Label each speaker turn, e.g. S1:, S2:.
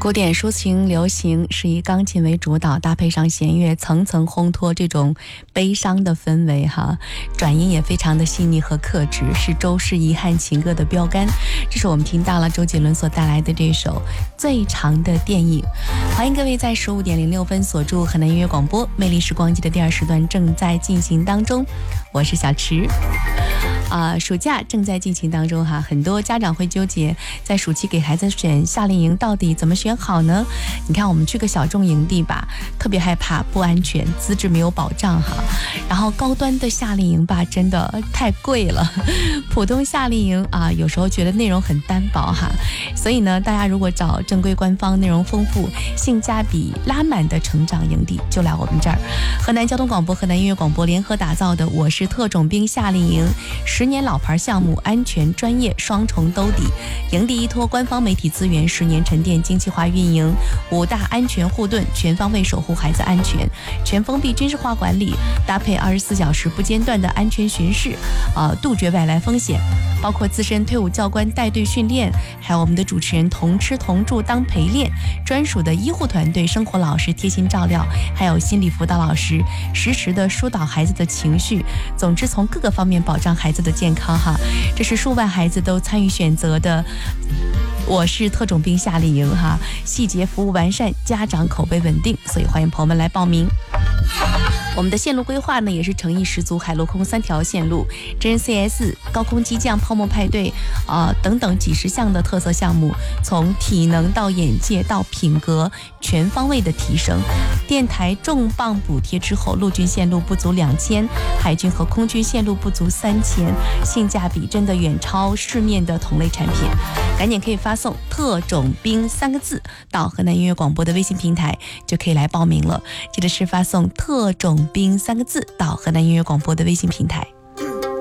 S1: 古典抒情流行是以钢琴为主导，搭配上弦乐，层层烘托这种悲伤的氛围哈。转音也非常的细腻和克制，是周氏遗憾情歌的标杆。这是我们听到了周杰伦所带来的这首最长的电影。欢迎各位在15点06分锁住河南音乐广播魅力时光机的第二时段正在进行当中，我是小池。暑假正在进行当中哈，很多家长会纠结，在暑期给孩子选夏令营到底怎么选好呢？你看我们去个小众营地吧，特别害怕不安全，资质没有保障哈。然后高端的夏令营吧，真的太贵了。普通夏令营有时候觉得内容很单薄哈。所以呢，大家如果找正规官方、内容丰富、性价比拉满的成长营地，就来我们这儿。河南交通广播、河南音乐广播联合打造的我是特种兵夏令营，10年老牌项目，安全专业双重兜底。营地依托官方媒体资源，10年沉淀精细化运营，5大安全护盾，全方位守护孩子安全，全封闭军事化管理，搭配24小时不间断的安全巡视，杜绝外来风险，包括资深退伍教官带队训练，还有我们的主持人同吃同住当陪练，专属的医护团队、生活老师贴心照料，还有心理辅导老师实时的疏导孩子的情绪。总之，从各个方面保障孩子的健康哈。这是数万孩子都参与选择的我是特种兵夏令营哈，细节服务完善，家长口碑稳定，所以欢迎朋友们来报名。我们的线路规划呢也是诚意十足，海陆空3条线路，真人 CS、高空机降、泡沫派对等等几十项的特色项目，从体能到眼界到品格全方位的提升。电台重磅补贴之后，陆军线路不足2000，海军和空军线路不足3000，性价比真的远超市面的同类产品。赶紧可以发送特种兵3个字到河南音乐广播的微信平台，就可以来报名了。记得是发送特种兵3个字到河南音乐广播的微信平台。